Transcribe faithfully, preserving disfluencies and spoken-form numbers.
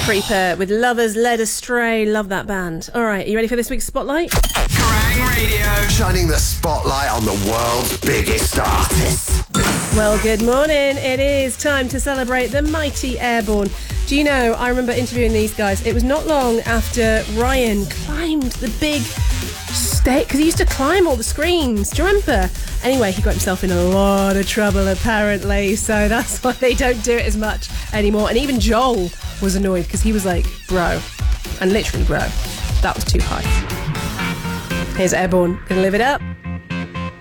Creeper with Lovers Led Astray. Love that band. All right, are you ready for this week's Spotlight? Kerrang Radio. Shining the spotlight on the world's biggest artists. Well, good morning. It is time to celebrate the mighty Airborne. Do you know, I remember interviewing these guys. It was not long after Ryan climbed the big stage, because he used to climb all the screens. Do you remember? Anyway, he got himself in a lot of trouble, apparently, so that's why they don't do it as much anymore. And even Joel was annoyed, because he was like, bro, and literally, bro, that was too high. Here's Airborne. Gonna live it up.